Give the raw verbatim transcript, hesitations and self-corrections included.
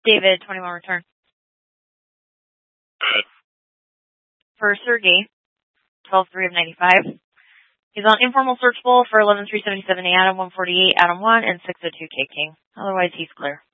David, twenty-one return. Good. For Sergey, twelve three of ninety-five. He's on informal searchable for eleven three seventy-seven A Adam, one forty-eight Adam one, and six oh two K King. Otherwise, he's clear.